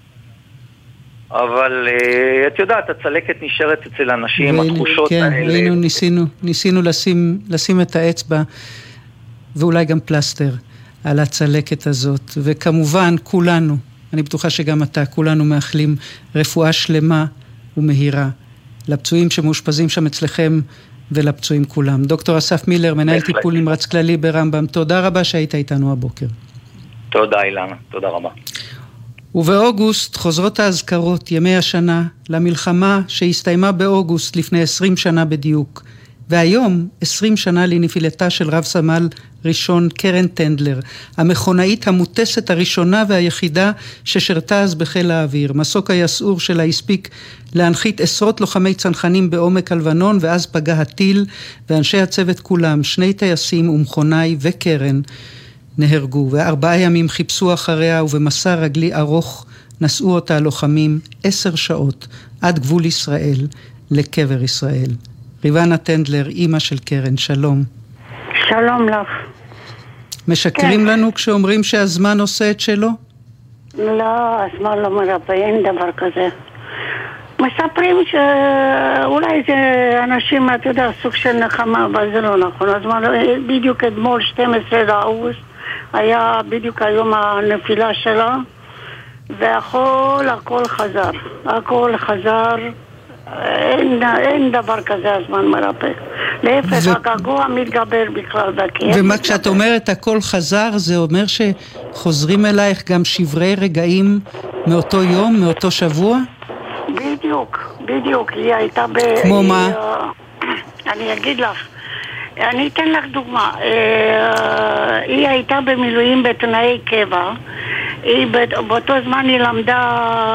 אבל את יודעת, הצלקת נשארת אצל אנשים, התחושות האלה. כן, ראינו, ניסינו, ניסינו לשים, לשים את האצבע, ואולי גם פלסטר, על הצלקת הזאת. וכמובן, כולנו, אני בטוחה שגם אתה, כולנו מאחלים רפואה שלמה ומהירה, לפצועים שמאושפזים שם אצלכם, ולפצועים כולם. דוקטור אסף מילר, מנהל טיפול נמרץ כללי ברמב"ם, תודה רבה שהיית איתנו הבוקר. תודה אילנה, תודה רבה. ובאוגוסט חוזרות האזכרות, ימי השנה, למלחמה שהסתיימה באוגוסט לפני עשרים שנה בדיוק. והיום, עשרים שנה לנפילתה של רב סמל ראשון קרן טנדלר, המכונאית המוטסת הראשונה והיחידה ששרתה אז בחיל האוויר. מסוק היסעור שלה הספיק להנחית עשרות לוחמי צנחנים בעומק הלבנון, ואז פגע הטיל, ואנשי הצוות כולם, שני טייסים ומכונאי וקרן, נהרגו. וארבעה ימים חיפשו אחריה, ובמסע רגלי ארוך נסעו אותה הלוחמים עשר שעות עד גבול ישראל לקבר ישראל. ריבנה טנדלר, אימא של קרן, שלום. שלום לך. משקרים כן. לנו כשאומרים שהזמן עושה את שלו? לא, הזמן לא מרפא, אין דבר כזה. מספרים שאולי זה אנשים, אתה יודע, סוג של נחמה, אבל זה לא נכון. אז בדיוק אתמול, שנים עשר לאוגוסט, היה בדיוק היום הנפילה שלה, והכל, הכל חזר. הכל חזר. אין, אין דבר כזה הזמן מרפא. להפך, ו... הגעגוע מתגבר בכלל בכאב. ומה כשאת אומרת הכל חזר, זה אומר שחוזרים אלייך גם שברי רגעים מאותו יום, מאותו שבוע? בדיוק, בדיוק. היא הייתה ב... כמו היא, מה? אני אגיד לך. אני אתן לך דוגמה. היא הייתה במילואים בתנאי קבע. היא באותו זמן היא למדה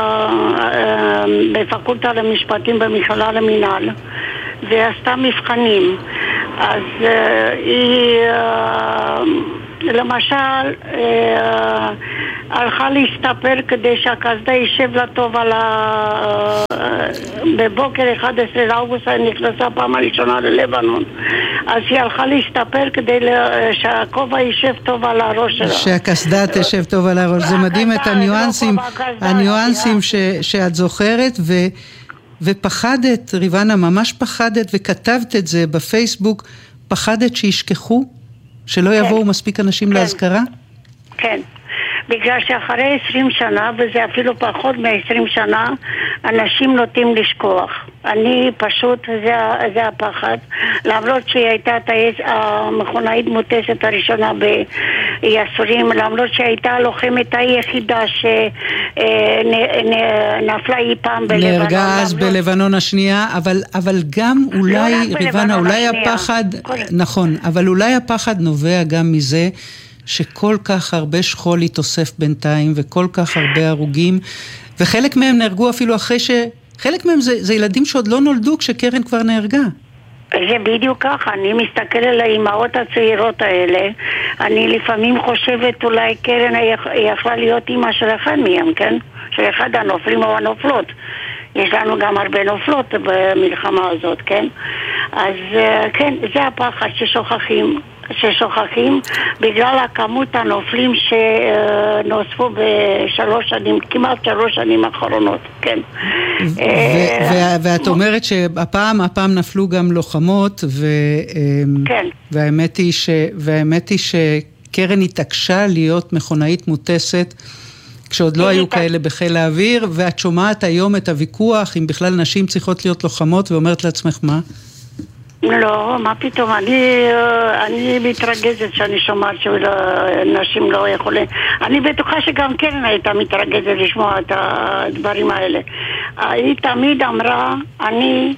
בפקולטה למשפטים במכללה למינהל ועשתה מבחנים. אז היא למשל הלכה להסתפר כדי שהקסדה יישב לה טוב על ה... בבוקר אחד עשר לאוגוסט היא נכנסה פעם הראשונה ללבנון, אז היא הלכה להסתפר כדי שהכובע יישב טוב על הראש שלה, שהקסדה תשב טוב על הראש. זה מדהים את הניואנסים, הניואנסים שאת זוכרת. ו... ופחדת, ריבנה, ממש פחדת, וכתבת את זה בפייסבוק, פחדת שישכחו? שלא יבואו מספיק אנשים להזכרה? כן, בגלל שאחרי עשרים שנה, וזה אפילו פחות מ-עשרים שנה, אנשים נוטים לשכוח. אני פשוט, זה, זה הפחד, למרות שהיא הייתה המכונאית מוטסת הראשונה ביסורים, למרות שהייתה הלוחמת היחידה שנפלה אי פעם בלבנון. נהרגה אז בלבנון השנייה, אבל, אבל גם אולי, ריבנה, אולי הפחד, נכון, אבל אולי הפחד נובע גם מזה, שכל כך הרבה שכול התאוסף בינתיים, וכל כך הרבה הרוגים, וחלק מהם נהרגו אפילו אחרי ש... חלק מהם זה, זה ילדים שעוד לא נולדו כשקרן כבר נהרגה. זה בדיוק ככה, אני מסתכל על האימהות הצעירות האלה, אני לפעמים חושבת אולי קרן יכלה להיות אימא של אחד מהם, כן? של אחד הנופלים או הנופלות. יש לנו גם הרבה נופלות במלחמה הזאת, כן? אז כן, זה הפחד ששוכחים. ששוכחים בגלל הכמות הנופלים שנוספו בשלוש שנים, כמעט שלוש שנים האחרונות, כן. ואת אומרת שהפעם, הפעם נפלו גם לוחמות, והאמת היא והאמת היא שקרן התעקשה להיות מכונאית מוטסת, כשעוד לא היו כאלה בחיל האוויר, ואת שומעת היום את הוויכוח, אם בכלל נשים צריכות להיות לוחמות, ואומרת לעצמך מה? לא, מה פתאום, אני, אני מתרגזת שאני שומעת שנשים לא יכולים. אני בטוחה שגם קרן הייתה מתרגזת לשמוע את הדברים האלה. היא תמיד אמרה, אני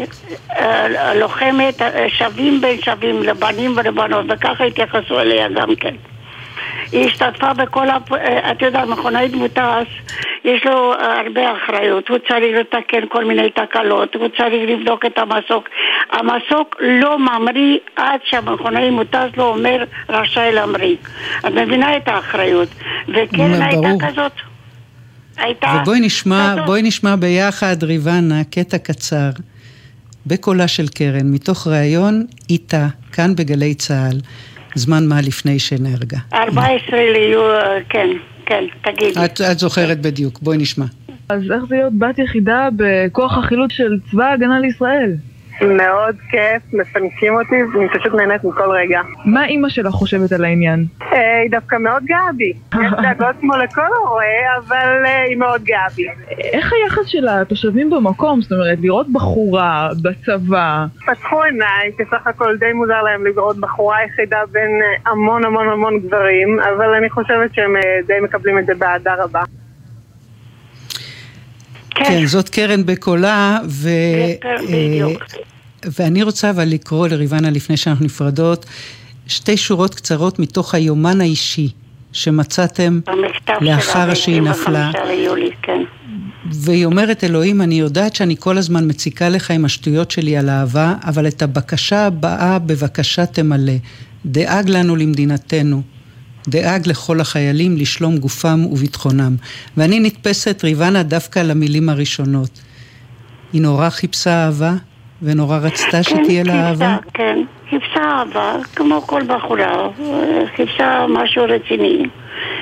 לוחמת שווים בין שווים לבנים ולבנות, וככה התייחסו אליה גם כן. היא השתתפה בכל, את יודעת, מכונאית מוטס, יש לו הרבה אחריות, הוא צריך לתקן כל מיני תקלות, הוא צריך לבדוק את המסוק. המסוק לא ממריא עד שהמכונאי מוטס לא אומר רשאי להמריא. את מבינה את האחריות. וכן הייתה כזאת. הייתה ובואי נשמע, בואי נשמע ביחד, ריבנה, קטע קצר, בקולה של קרן, מתוך ראיון איתה, כאן בגלי צהל, זמן מה לפני שנהרגה. ארבע עשרה ליולי, כן, כן, תגידי. את, את זוכרת בדיוק, בואי נשמע. אז איך זה להיות בת יחידה בכוח החילוץ של צבא ההגנה לישראל? מאוד כיף, מפנקים אותי, ואני פשוט נהנית מכל רגע. מה אמא שלך חושבת על העניין? היא דווקא מאוד גאה בי. יש דאגות כמו לכל הרואה, אבל היא מאוד גאה בי. איך היחס של התושבים במקום? זאת אומרת, לראות בחורה בצבא? פתחו עיניי, כסך הכל די מוזר להם לראות בחורה יחידה בין המון המון המון גברים, אבל אני חושבת שהם די מקבלים את זה באהדה רבה. כן, זאת קרן בקולה, ו... ואני רוצה אבל לקרוא לריבנה לפני שאנחנו נפרדות, שתי שורות קצרות מתוך היומן האישי שמצאתם לאחר שהיא נפלה. והיא אומרת, אלוהים, אני יודעת שאני כל הזמן מציקה לך עם השטויות שלי על אהבה, אבל את הבקשה הבאה בבקשה תמלא. דאג לנו למדינתנו. דאג לכל החיילים לשלום גופם וביטחונם. ואני נתפסת ריבנה דווקא למילים הראשונות. היא נורא חיפשה אהבה, ונורא רצתה שתהיה לה אהבה. כן, חיפשה אהבה, כמו כל בחורה, חיפשה משהו רציני.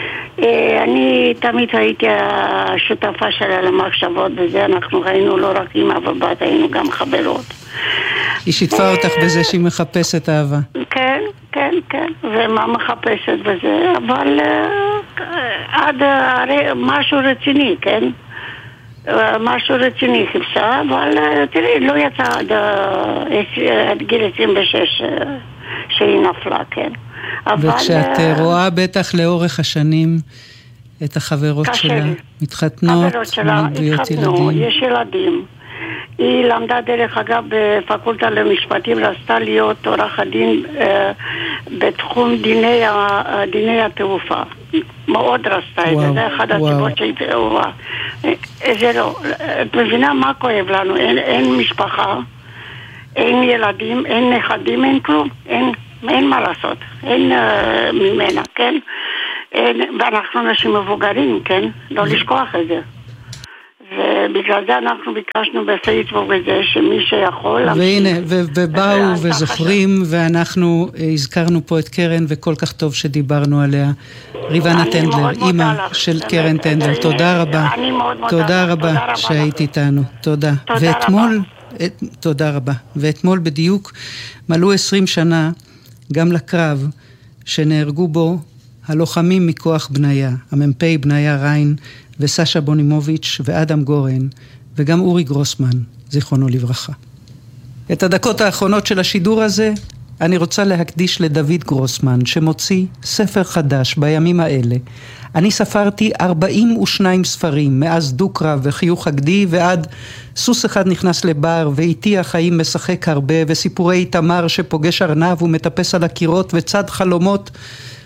אני תמיד הייתי השותפה שלה למחשבות בזה, אנחנו ראינו לא רק אמא ובת, היינו גם חברות. היא שיתפה אותך בזה שהיא מחפשת אהבה. כן, כן, כן, ומה מחפשת בזה, אבל עד משהו רציני, כן? משהו רציני חיפשה, אבל תראי, לא יצא עד גיל עשרים ושש שהיא נפלה, כן. וכשאת רואה בטח לאורך השנים את החברות שלה מתחתנות, מביאות ילדים. יש ילדים. היא למדה דרך אגב בפקולטה למשפטים, רצתה להיות עורכת דין אה, בתחום דיני, דיני התעופה. מאוד רצתה את זה, זה אחד הסיבות שהיא תעופה. זה לא, את מבינה מה כואב לנו? אין, אין משפחה, אין ילדים, אין נכדים, אין כלום, אין, אין מה לעשות, אין אה, ממנה, כן? אין, ואנחנו אנשים מבוגרים, כן? לא לשכוח את זה. ובגלל זה אנחנו ביקשנו בפייסבוק וזה שמי שיכול... והנה, ובאו וזוכרים, ואנחנו הזכרנו פה את קרן, וכל כך טוב שדיברנו עליה. ריבנה טנדלר, אימא של קרן טנדלר, תודה רבה. תודה רבה שהיית איתנו, תודה. ואתמול, תודה רבה. ואתמול בדיוק מלאו עשרים שנה גם לקרב שנהרגו בו הלוחמים מכוח בניה, המ"פ בניה ריין, וסשה בונימוביץ' ואדם גורן, וגם אורי גרוסמן, זיכרונו לברכה. את הדקות האחרונות של השידור הזה, אני רוצה להקדיש לדוד גרוסמן, שמוציא ספר חדש בימים האלה. אני ספרתי ארבעים ושניים ספרים, מאז דוקרא וחיוך הגדי, ועד סוס אחד נכנס לבר, ואיתי החיים משחק הרבה, וסיפורי תמר שפוגש ארנב ומטפס על הקירות, וצד חלומות,